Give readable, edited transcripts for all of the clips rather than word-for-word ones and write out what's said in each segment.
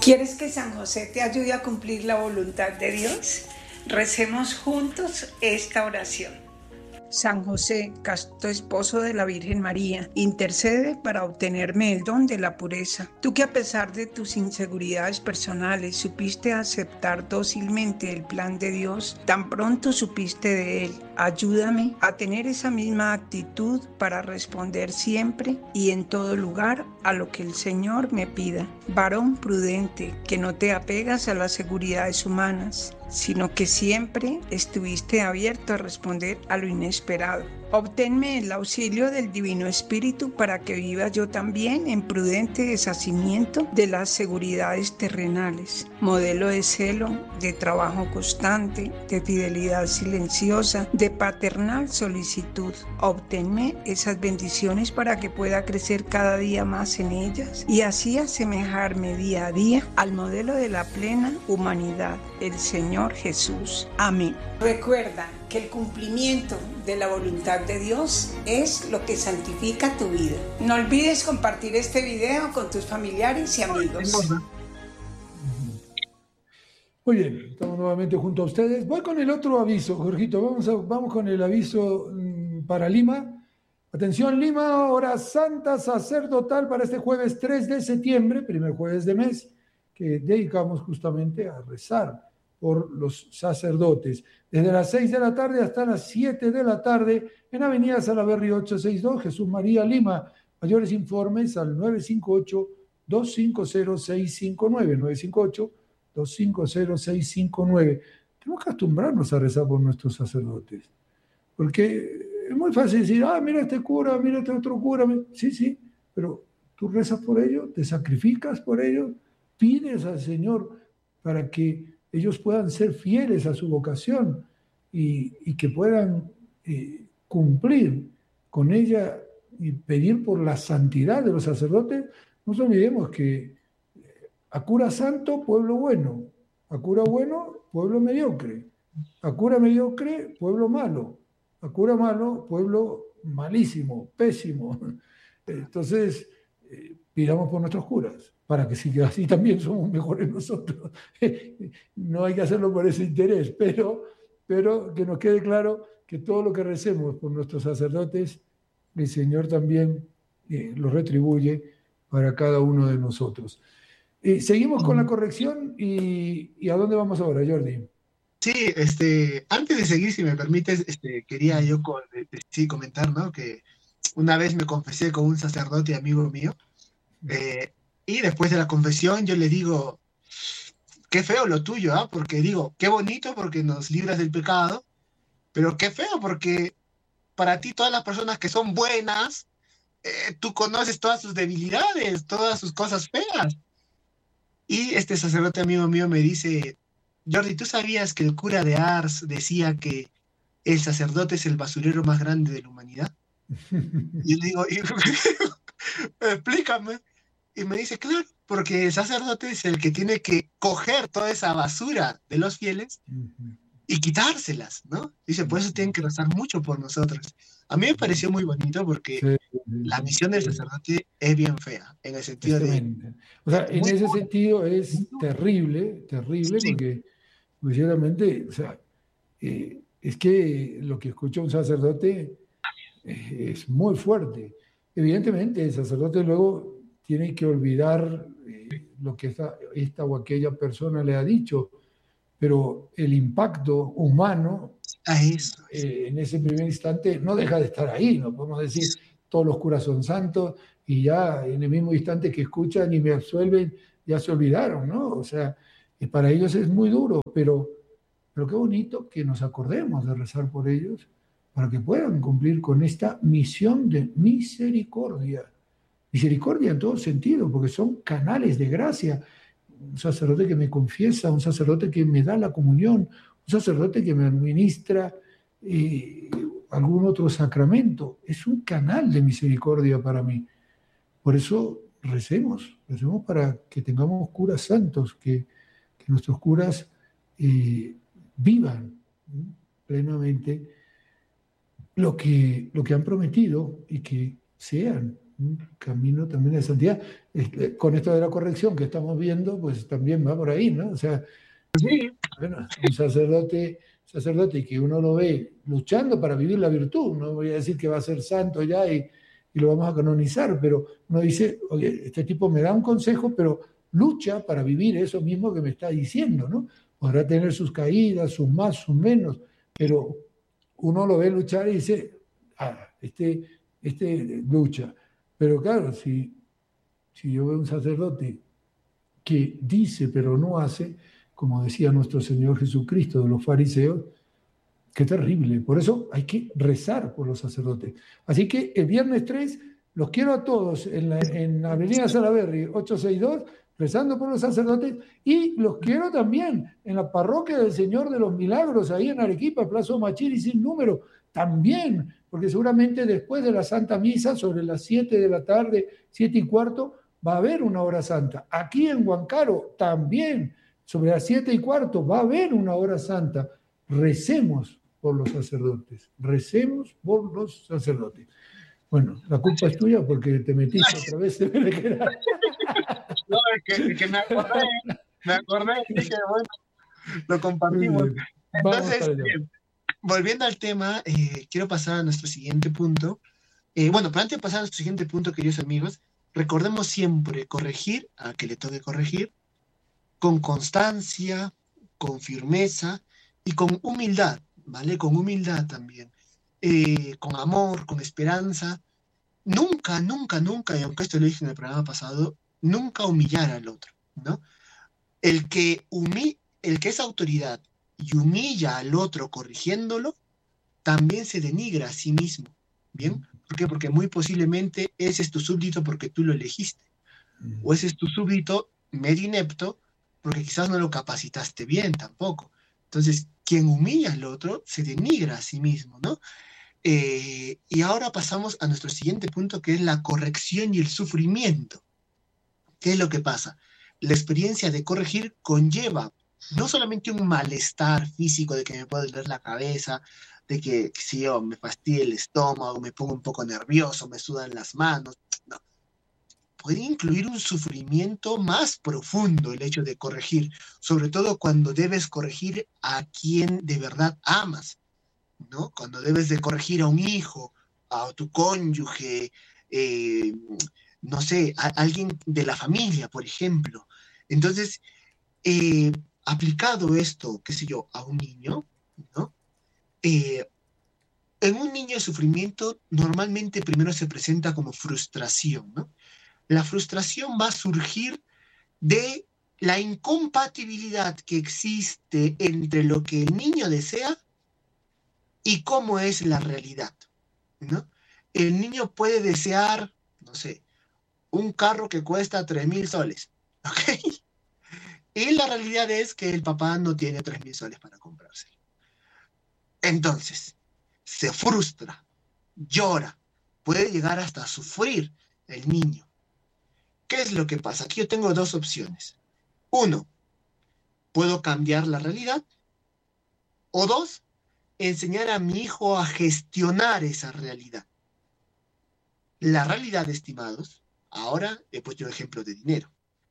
¿Quieres que San José te ayude a cumplir la voluntad de Dios? Recemos juntos esta oración. San José, casto esposo de la Virgen María, intercede para obtenerme el don de la pureza. Tú que a pesar de tus inseguridades personales supiste aceptar dócilmente el plan de Dios, tan pronto supiste de él. Ayúdame a tener esa misma actitud para responder siempre y en todo lugar a lo que el Señor me pida. Varón prudente, que no te apegas a las seguridades humanas, sino que siempre estuviste abierto a responder a lo inesperado. Obténme el auxilio del Divino Espíritu para que viva yo también en prudente deshacimiento de las seguridades terrenales, modelo de celo, de trabajo constante, de fidelidad silenciosa, de paternal solicitud. Obténme esas bendiciones para que pueda crecer cada día más en ellas y así asemejarme día a día al modelo de la plena humanidad, el Señor Jesús. Amén. Recuerda que el cumplimiento de la voluntad de Dios es lo que santifica tu vida. No olvides compartir este video con tus familiares y amigos. Muy bien, estamos nuevamente junto a ustedes. Voy con el otro aviso, Jorgito. Vamos con el aviso para Lima. Atención, Lima, hora santa sacerdotal para este jueves 3 de septiembre, primer jueves de mes, que dedicamos justamente a rezar por los sacerdotes. Desde las 6 de la tarde hasta las 7 de la tarde en Avenida Salaverry 862, Jesús María, Lima. Mayores informes al 958-250-659, 958-250-659. Tenemos que acostumbrarnos a rezar por nuestros sacerdotes, porque es muy fácil decir, mira este cura, mira este otro cura. Sí, pero tú rezas por ellos, te sacrificas por ellos, pides al Señor para que ellos puedan ser fieles a su vocación y que puedan cumplir con ella y pedir por la santidad de los sacerdotes. No nos olvidemos que a cura santo, pueblo bueno; a cura bueno, pueblo mediocre; a cura mediocre, pueblo malo; a cura malo, pueblo malísimo, pésimo. Entonces, pidamos por nuestros curas, para que así también somos mejores nosotros. No hay que hacerlo por ese interés, pero que nos quede claro que todo lo que recemos por nuestros sacerdotes, el Señor también lo retribuye para cada uno de nosotros. Seguimos con la corrección y ¿a dónde vamos ahora, Jordi? Sí, antes de seguir, si me permites, quería yo comentar, ¿no? Que una vez me confesé con un sacerdote amigo mío, y después de la confesión yo le digo, qué feo lo tuyo, ¿ah? Porque digo, qué bonito porque nos libras del pecado, pero qué feo porque para ti todas las personas que son buenas, tú conoces todas sus debilidades, todas sus cosas feas. Y este sacerdote amigo mío me dice, Jordi, ¿tú sabías que el cura de Ars decía que el sacerdote es el basurero más grande de la humanidad? Y yo le digo, explícame. Y me dice, claro, porque el sacerdote es el que tiene que coger toda esa basura de los fieles y quitárselas, ¿no? Dice, por eso tienen que rezar mucho por nosotros. A mí me pareció muy bonito porque la misión del sacerdote es bien fea, en el sentido de... O sea, en ese sentido es terrible, Sí. porque sinceramente, o sea, es que lo que escucha un sacerdote es muy fuerte. Evidentemente, el sacerdote luego tiene que olvidar lo que esta o aquella persona le ha dicho, pero el impacto humano en ese primer instante no deja de estar ahí. No podemos decir todos los curas son santos y ya en el mismo instante que escuchan y me absuelven ya se olvidaron, ¿no? O sea, para ellos es muy duro, pero qué bonito que nos acordemos de rezar por ellos para que puedan cumplir con esta misión de misericordia. Misericordia en todo sentido, porque son canales de gracia. Un sacerdote que me confiesa, un sacerdote que me da la comunión, un sacerdote que me administra algún otro sacramento. Es un canal de misericordia para mí. Por eso recemos para que tengamos curas santos, que nuestros curas vivan plenamente lo que han prometido y que sean camino también de santidad. Con esto de la corrección que estamos viendo, pues también va por ahí, ¿no? O sea, Sí. bueno, un sacerdote que uno lo ve luchando para vivir la virtud, no voy a decir que va a ser santo ya y lo vamos a canonizar, pero uno dice, oye, este tipo me da un consejo, pero lucha para vivir eso mismo que me está diciendo, ¿no? Podrá tener sus caídas, sus más, sus menos, pero uno lo ve luchar y dice, este lucha. Pero claro, si yo veo un sacerdote que dice pero no hace, como decía nuestro Señor Jesucristo de los fariseos, qué terrible. Por eso hay que rezar por los sacerdotes. Así que el viernes 3 los quiero a todos en Avenida Salaberry 862, rezando por los sacerdotes, y los quiero también en la parroquia del Señor de los Milagros, ahí en Arequipa, Plaza Machiri, sin número, también, porque seguramente después de la Santa Misa, sobre las 7 de la tarde, 7:15, va a haber una hora santa. Aquí en Huancaro también, sobre las 7:15, va a haber una hora santa. Recemos por los sacerdotes, recemos por los sacerdotes. Bueno, la culpa es tuya porque te metiste otra vez. No, es que me acordé, dije, bueno, lo compartimos. Entonces, volviendo al tema, quiero pasar a nuestro siguiente punto. Bueno, pero antes de pasar a nuestro siguiente punto, queridos amigos, recordemos siempre corregir a que le toque corregir, con constancia, con firmeza y con humildad, ¿vale? Con humildad también, con amor, con esperanza. Nunca, nunca, nunca, y aunque esto lo dije en el programa pasado, nunca humillar al otro, ¿no? El que es autoridad y humilla al otro corrigiéndolo, también se denigra a sí mismo, ¿bien? ¿Por qué? Porque muy posiblemente ese es tu súbdito porque tú lo elegiste, o ese es tu súbdito medio inepto porque quizás no lo capacitaste bien tampoco. Entonces, quien humilla al otro se denigra a sí mismo, ¿no? Y ahora pasamos a nuestro siguiente punto, que es la corrección y el sufrimiento. ¿Qué es lo que pasa? La experiencia de corregir conlleva no solamente un malestar físico de que me puede doler la cabeza, de que si yo me fastidia el estómago, me pongo un poco nervioso, me sudan las manos, no. Puede incluir un sufrimiento más profundo el hecho de corregir, sobre todo cuando debes corregir a quien de verdad amas, ¿no? Cuando debes de corregir a un hijo, a tu cónyuge, no sé, a alguien de la familia, por ejemplo. Entonces, aplicado esto, qué sé yo, a un niño, ¿no? En un niño de sufrimiento normalmente primero se presenta como frustración, ¿no? La frustración va a surgir de la incompatibilidad que existe entre lo que el niño desea y cómo es la realidad, ¿no? El niño puede desear, no sé, un carro que cuesta 3.000 soles, ¿ok? Y la realidad es que el papá no tiene 3.000 soles para comprárselo. Entonces, se frustra, llora, puede llegar hasta a sufrir el niño. ¿Qué es lo que pasa? Aquí yo tengo dos opciones. Uno, puedo cambiar la realidad. O dos, enseñar a mi hijo a gestionar esa realidad. La realidad, estimados, ahora he puesto un ejemplo de dinero.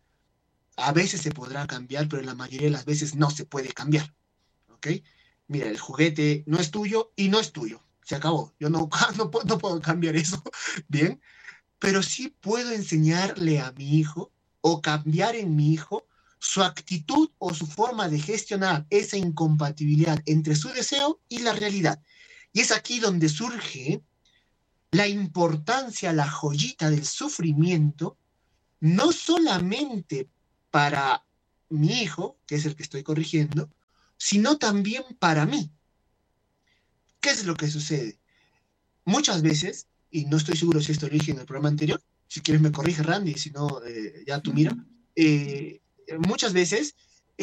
A veces se podrá cambiar, pero la mayoría de las veces no se puede cambiar, ¿ok? Mira, el juguete no es tuyo y no es tuyo. Se acabó. Yo no puedo cambiar eso, ¿bien? Pero sí puedo enseñarle a mi hijo o cambiar en mi hijo su actitud o su forma de gestionar esa incompatibilidad entre su deseo y la realidad. Y es aquí donde surge la importancia, la joyita del sufrimiento, no solamente para mi hijo, que es el que estoy corrigiendo, sino también para mí. ¿Qué es lo que sucede? Muchas veces, y no estoy seguro si esto lo dije en el programa anterior, si quieres me corrige Randy, si no, ya tú mira, muchas veces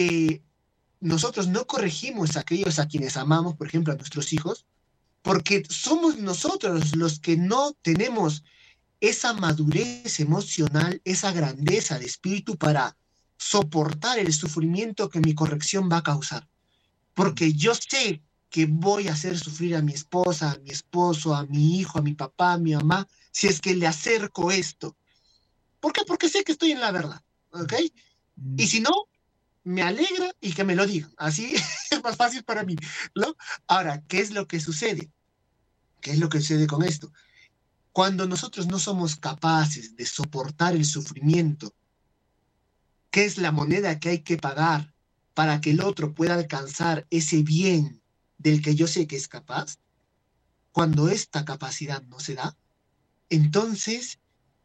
nosotros no corregimos a aquellos a quienes amamos, por ejemplo, a nuestros hijos, porque somos nosotros los que no tenemos esa madurez emocional, esa grandeza de espíritu para soportar el sufrimiento que mi corrección va a causar. Porque yo sé que voy a hacer sufrir a mi esposa, a mi esposo, a mi hijo, a mi papá, a mi mamá, si es que le acerco esto. ¿Por qué? Porque sé que estoy en la verdad, ¿ok? Y si no, me alegra y que me lo digan. Así es más fácil para mí, ¿no? Ahora, ¿qué es lo que sucede? ¿Qué es lo que sucede con esto? Cuando nosotros no somos capaces de soportar el sufrimiento, ¿qué es la moneda que hay que pagar para que el otro pueda alcanzar ese bien del que yo sé que es capaz? Cuando esta capacidad no se da, entonces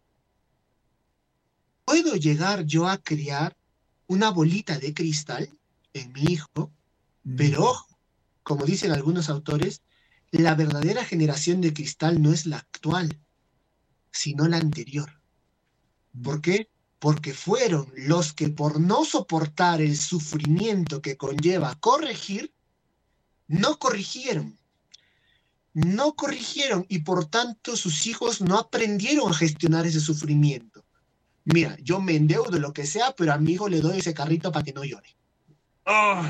puedo llegar yo a crear una bolita de cristal en mi hijo, pero ojo, como dicen algunos autores, la verdadera generación de cristal no es la actual, sino la anterior. ¿Por qué? Porque fueron los que por no soportar el sufrimiento que conlleva corregir, no corrigieron. No corrigieron y por tanto sus hijos no aprendieron a gestionar ese sufrimiento. Mira, yo me endeudo lo que sea, pero a mi hijo le doy ese carrito para que no llore. ¡Oh!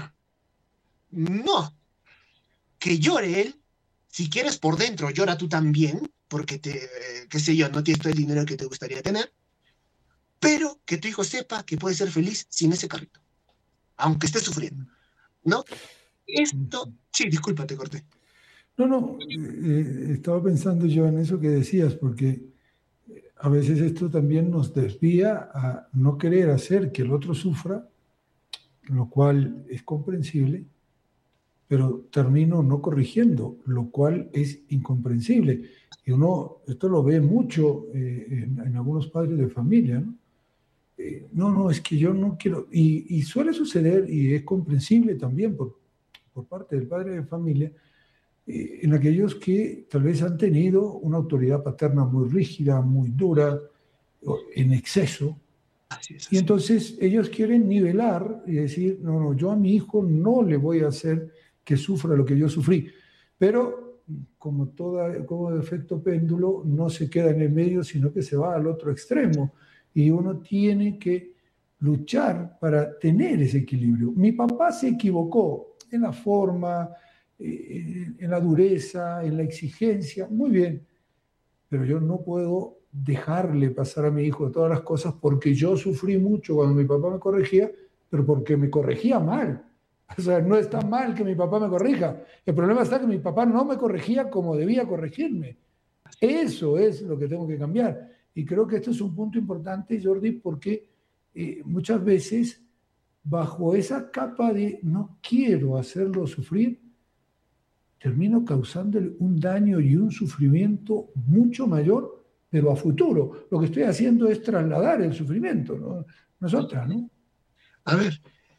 No, que llore él. Si quieres por dentro, llora tú también, porque qué sé yo, no tienes todo el dinero que te gustaría tener, pero que tu hijo sepa que puede ser feliz sin ese carrito, aunque esté sufriendo, ¿no? Esto, sí, disculpa, te corté. No, estaba pensando yo en eso que decías, porque a veces esto también nos desvía a no querer hacer que el otro sufra, lo cual es comprensible, pero termino no corrigiendo, lo cual es incomprensible. Y uno, esto lo ve mucho en algunos padres de familia, ¿no? No, es que yo no quiero, y suele suceder, y es comprensible también por parte del padre de familia, en aquellos que tal vez han tenido una autoridad paterna muy rígida, muy dura, en exceso, Así es, y así. entonces ellos quieren nivelar y decir, no, yo a mi hijo no le voy a hacer que sufra lo que yo sufrí, pero como efecto péndulo, no se queda en el medio, sino que se va al otro extremo, y uno tiene que luchar para tener ese equilibrio. Mi papá se equivocó en la forma, en la dureza, en la exigencia, muy bien, pero yo no puedo dejarle pasar a mi hijo todas las cosas porque yo sufrí mucho cuando mi papá me corregía, pero porque me corregía mal. O sea, no está mal que mi papá me corrija. El problema está que mi papá no me corregía como debía corregirme. Eso es lo que tengo que cambiar. Y creo que esto es un punto importante, Jordi, porque muchas veces bajo esa capa de no quiero hacerlo sufrir, termino causándole un daño y un sufrimiento mucho mayor, pero a futuro. Lo que estoy haciendo es trasladar el sufrimiento, no es otra, ¿no? A ver,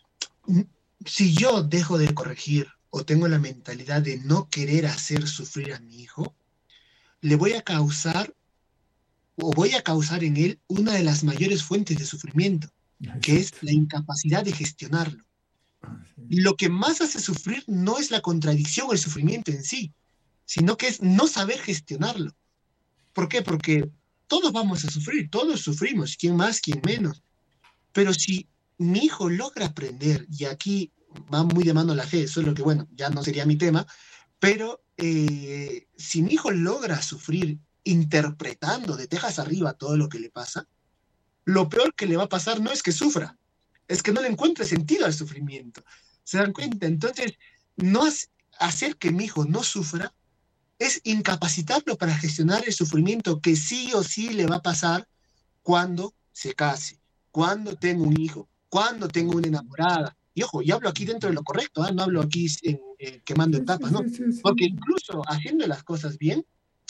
si yo dejo de corregir o tengo la mentalidad de no querer hacer sufrir a mi hijo, le voy a causar o voy a causar en él una de las mayores fuentes de sufrimiento, que es Exacto. la incapacidad de gestionarlo. Lo que más hace sufrir no es la contradicción o el sufrimiento en sí, sino que es no saber gestionarlo. ¿Por qué? Porque todos vamos a sufrir, todos sufrimos, quién más, quién menos. Pero si mi hijo logra aprender, y aquí va muy de mano la fe, solo que bueno, ya no sería mi tema, pero si mi hijo logra sufrir interpretando de tejas arriba todo lo que le pasa, lo peor que le va a pasar no es que sufra, es que no le encuentre sentido al sufrimiento. ¿Se dan cuenta? Entonces, no hacer que mi hijo no sufra es incapacitarlo para gestionar el sufrimiento que sí o sí le va a pasar cuando se case, cuando tenga un hijo, cuando tenga una enamorada. Y ojo, yo hablo aquí dentro de lo correcto, no hablo aquí quemando etapas, ¿no? Sí. Porque incluso haciendo las cosas bien,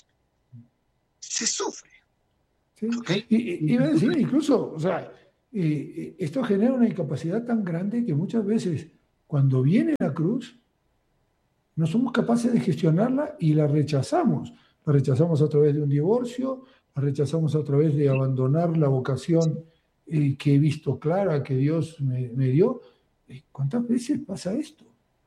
se sufre. Sí. ¿Ok? Y iba a decir, incluso, o sea, esto genera una incapacidad tan grande que muchas veces cuando viene la cruz, no somos capaces de gestionarla y la rechazamos. La rechazamos a través de un divorcio, la rechazamos a través de abandonar la vocación que he visto clara que Dios me dio. ¿Cuántas veces pasa esto?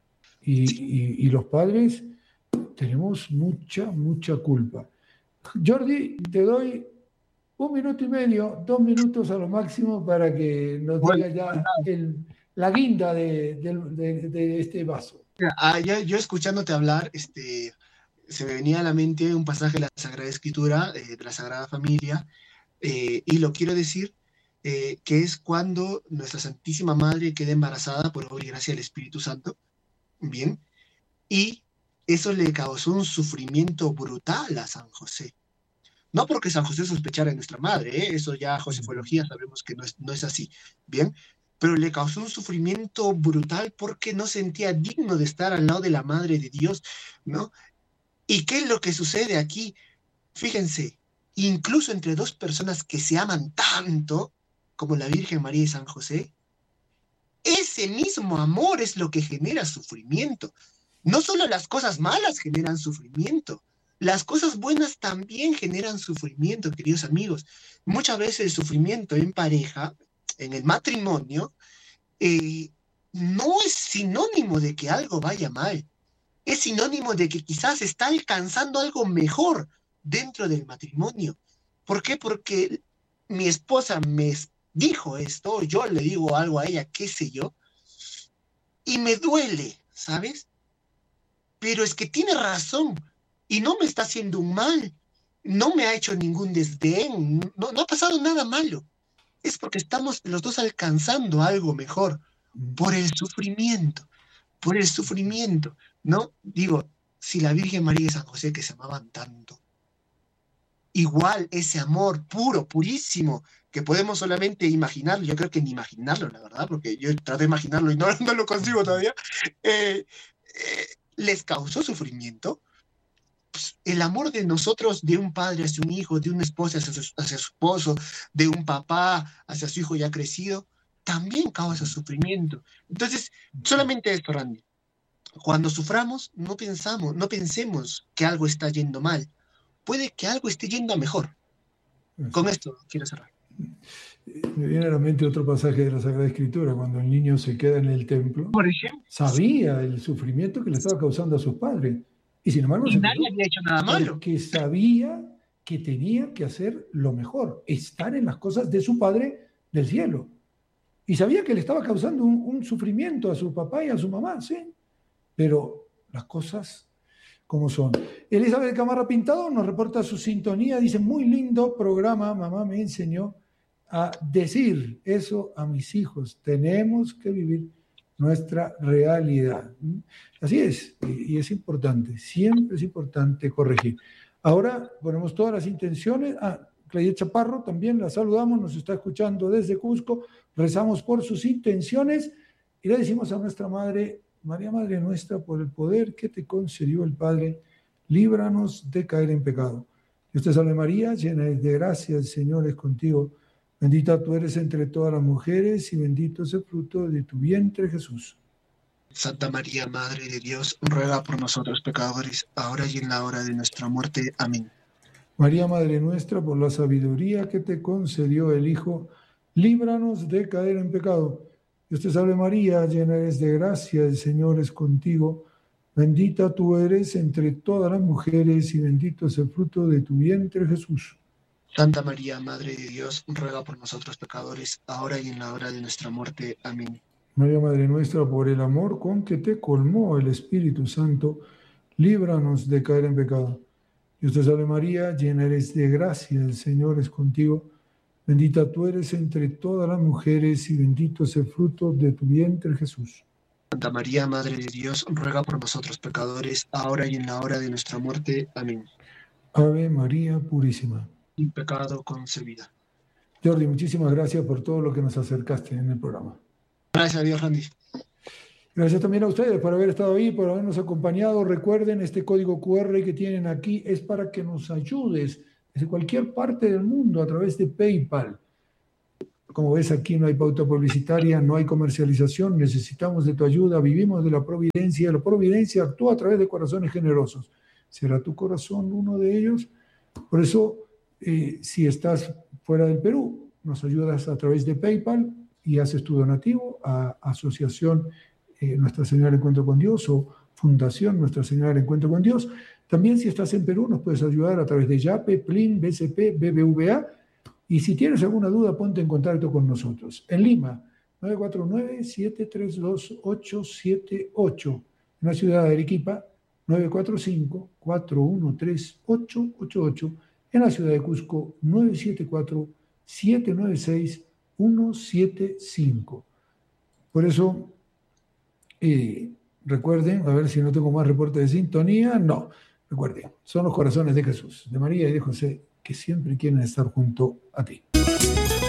Y los padres tenemos mucha culpa. Jordi, te doy 1 minuto y medio, 2 minutos a lo máximo para que nos Bueno, diga ya la guinda de este vaso. yo escuchándote hablar, se me venía a la mente un pasaje de la Sagrada Escritura, de la Sagrada Familia, y lo quiero decir, que es cuando nuestra Santísima Madre queda embarazada por obra y gracia del Espíritu Santo, ¿bien? Y eso le causó un sufrimiento brutal a San José. No porque San José sospechara de nuestra madre, eso ya josefología sabemos que no es así, ¿bien? Pero le causó un sufrimiento brutal porque no sentía digno de estar al lado de la Madre de Dios, ¿no? ¿Y qué es lo que sucede aquí? Fíjense, incluso entre dos personas que se aman tanto, como la Virgen María y San José, ese mismo amor es lo que genera sufrimiento. No solo las cosas malas generan sufrimiento, las cosas buenas también generan sufrimiento, queridos amigos. Muchas veces el sufrimiento en pareja, en el matrimonio, no es sinónimo de que algo vaya mal. Es sinónimo de que quizás está alcanzando algo mejor dentro del matrimonio. ¿Por qué? Porque mi esposa me dijo esto, yo le digo algo a ella, qué sé yo, y me duele, ¿sabes? Pero es que tiene razón y no me está haciendo un mal, no me ha hecho ningún desdén, no ha pasado nada malo. Es porque estamos los dos alcanzando algo mejor por el sufrimiento, ¿no? Digo, si la Virgen María y San José que se amaban tanto, igual ese amor puro, purísimo, que podemos solamente imaginarlo, yo creo que ni imaginarlo, la verdad, porque yo trato de imaginarlo y no lo consigo todavía, les causó sufrimiento. Pues, el amor de nosotros, de un padre hacia un hijo, de una esposa hacia su esposo, de un papá hacia su hijo ya crecido, también causa sufrimiento. Entonces, solamente esto, Randy. Cuando suframos, no pensemos que algo está yendo mal. Puede que algo esté yendo a mejor. Con esto quiero cerrar. Me viene a la mente otro pasaje de la Sagrada Escritura, cuando el niño se queda en el templo, por ejemplo, sabía el sufrimiento que le estaba causando a sus padres, y sin embargo se nadie había hecho nada malo. Porque sabía que tenía que hacer lo mejor, estar en las cosas de su Padre del cielo. Y sabía que le estaba causando un sufrimiento a su papá y a su mamá, ¿sí? Pero las cosas como son. Elizabeth Camarra Pintado nos reporta su sintonía, dice, muy lindo programa, mamá me enseñó a decir eso a mis hijos, tenemos que vivir nuestra realidad. Así es, y es importante, siempre es importante corregir. Ahora ponemos todas las intenciones. Claudia Chaparro también la saludamos, nos está escuchando desde Cusco, rezamos por sus intenciones y le decimos a nuestra Madre, María Madre nuestra, por el poder que te concedió el Padre, líbranos de caer en pecado. Dios te salve María, llena eres de gracia, el Señor es contigo. Bendita tú eres entre todas las mujeres y bendito es el fruto de tu vientre, Jesús. Santa María, Madre de Dios, ruega por nosotros pecadores, ahora y en la hora de nuestra muerte. Amén. María, Madre nuestra, por la sabiduría que te concedió el Hijo, líbranos de caer en pecado. Dios te salve María, llena eres de gracia, el Señor es contigo. Bendita tú eres entre todas las mujeres y bendito es el fruto de tu vientre, Jesús. Santa María, Madre de Dios, ruega por nosotros pecadores, ahora y en la hora de nuestra muerte. Amén. María, Madre nuestra, por el amor con que te colmó el Espíritu Santo, líbranos de caer en pecado. Dios te salve María, llena eres de gracia, el Señor es contigo. Bendita tú eres entre todas las mujeres y bendito es el fruto de tu vientre, Jesús. Santa María, Madre de Dios, ruega por nosotros pecadores, ahora y en la hora de nuestra muerte. Amén. Ave María Purísima. Sin pecado concebida. Jordi, muchísimas gracias por todo lo que nos acercaste en el programa. Gracias a Dios, Randy. Gracias también a ustedes por haber estado ahí, por habernos acompañado. Recuerden, este código QR que tienen aquí es para que nos ayudes desde cualquier parte del mundo a través de PayPal. Como ves, aquí no hay pauta publicitaria, no hay comercialización, necesitamos de tu ayuda, vivimos de la providencia. La providencia actúa a través de corazones generosos. ¿Será tu corazón uno de ellos? Por eso, si estás fuera del Perú, nos ayudas a través de PayPal y haces tu donativo a Asociación Nuestra Señora del Encuentro con Dios o Fundación Nuestra Señora del Encuentro con Dios. También si estás en Perú nos puedes ayudar a través de Yape, Plin, BCP, BBVA. Y si tienes alguna duda, ponte en contacto con nosotros. En Lima, 949-732-878. En la ciudad de Arequipa, 945-413-888. En la ciudad de Cusco, 974-796-175. Por eso, recuerden, a ver si no tengo más reporte de sintonía. No, recuerden, son los corazones de Jesús, de María y de José, que siempre quieren estar junto a ti.